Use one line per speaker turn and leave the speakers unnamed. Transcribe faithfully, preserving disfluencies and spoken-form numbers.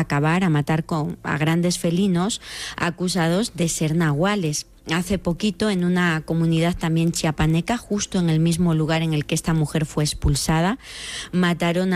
acabar, a matar con, a grandes felinos acusados de ser nahuales. Hace poquito, en una comunidad también chiapaneca, justo en el mismo lugar en el que esta mujer fue expulsada, mataron a